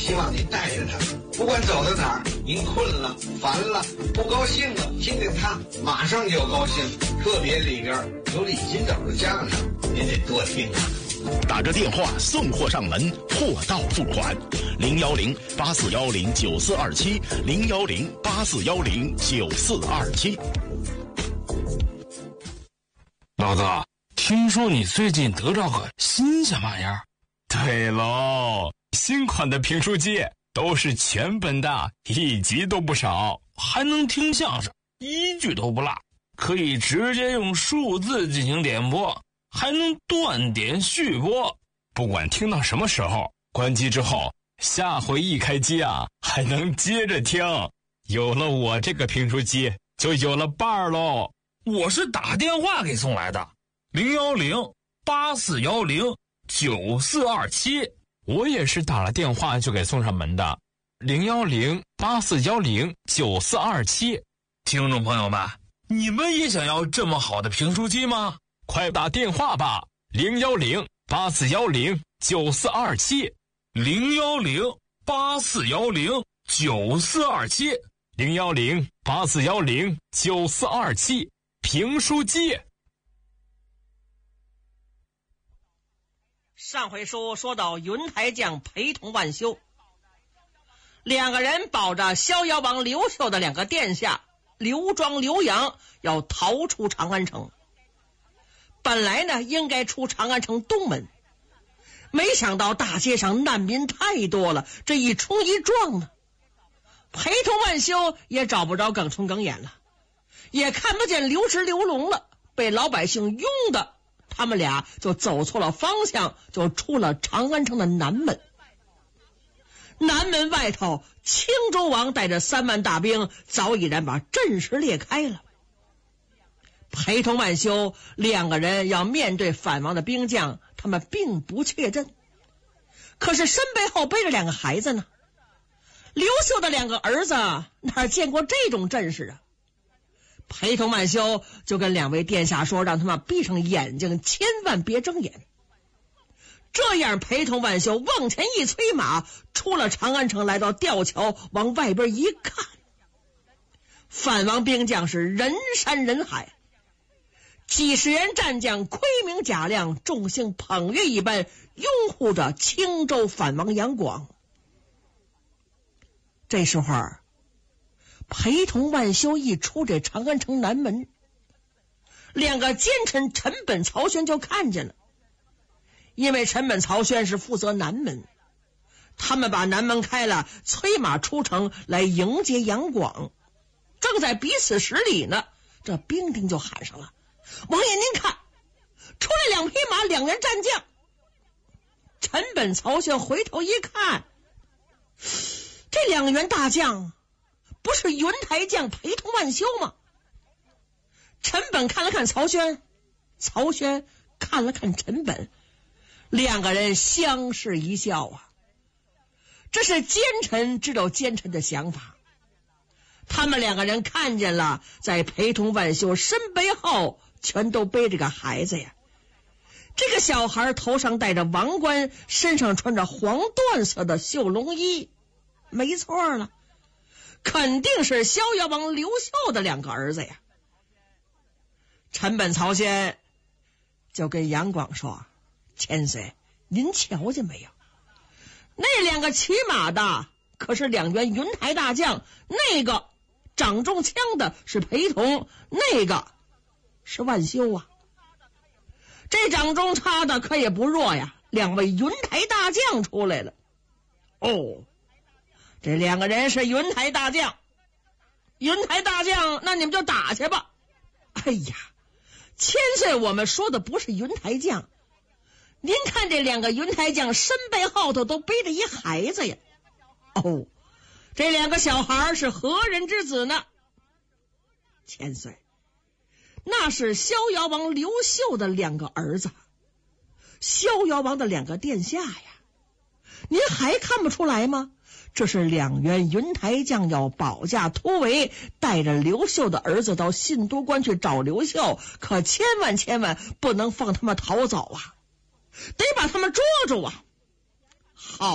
希望您带着他，不管走到哪儿，您困了、烦了、不高兴了，听听他，马上就高兴。特别里边有李金斗的相声，您得多听啊。 打着电话送货上门，货到付款，010-8410-9427，010-8410-9427。 老子听说你最近得着个新鲜玩意儿？ 对喽，新款的评书机都是全本的，1集都不少， 还能听相声，1句都不落，可以直接用数字进行点播，还能断点续播。 不管听到什么时候，关机之后，下回一开机啊，还能接着听。有了我这个评书机，就有了伴儿喽。 我是打电话给送来的，010-8410-9427。 我也是打了电话就给送上门的，010-8410-9427。 听众朋友们，你们也想要这么好的评书机吗？ 快打电话吧，010-8410-9427， 010-8410-9427， 010-8410-9427，评书机。 上回书说到云台将陪同万修，两个人保着逍遥王刘秀的两个殿下刘庄、刘阳要逃出长安城。本来呢应该出长安城东门，没想到大街上难民太多了，这一冲一撞呢，陪同万修也找不着耿春耿眼了，也看不见刘直刘龙了，被老百姓拥的，他们俩就走错了方向，就出了长安城的南门。南门外头，青州王带着3万大兵早已然把阵势裂开了。陪同万修两个人要面对反王的兵将，他们并不怯阵，可是身背后背着两个孩子呢。刘秀的两个儿子哪见过这种阵势啊？陪同万修就跟两位殿下说，让他们闭上眼睛，千万别睁眼。这样陪同万修往前一催马，出了长安城，来到吊桥，往外边一看，反王兵将是人山人海，几十员战将盔明甲亮，众星捧月一般拥护着青州反王杨广。这时候陪同万修一出这长安城南门，两个奸臣陈本、曹宣就看见了。因为陈本、曹宣是负责南门，他们把南门开了，催马出城来迎接杨广。正在彼此施礼呢，这兵丁就喊上了：“王爷您看，出来2匹马，2员战将。”陈本、曹宣回头一看，这2员大将不是云台将陪同万修吗？陈本看了看曹宣，曹宣看了看陈本，两个人相视一笑啊。这是奸臣知道奸臣的想法，他们两个人看见了，在陪同万修身背后全都背着个孩子呀。这个小孩头上戴着王冠，身上穿着黄缎色的绣龙衣，没错了，肯定是逍遥王刘秀的两个儿子呀。陈本、曹宣就跟杨广说：“千岁，您瞧见没有？那两个骑马的可是2员云台大将，那个掌中枪的是陪同，那个是万修啊。这掌中插的可也不弱呀，2位云台大将出来了。哦，这2个人是云台大将，云台大将，那你们就打去吧。哎呀，千岁，我们说的不是云台将，您看这2个云台将身背后头都背着一孩子呀。哦，这2个小孩是何人之子呢？千岁，那是逍遥王刘秀的2个儿子，逍遥王的2个殿下呀。您还看不出来吗？这是2员云台将要保驾突围，带着刘秀的儿子到信都关去找刘秀，可千万不能放他们逃走啊，得把他们捉住啊。好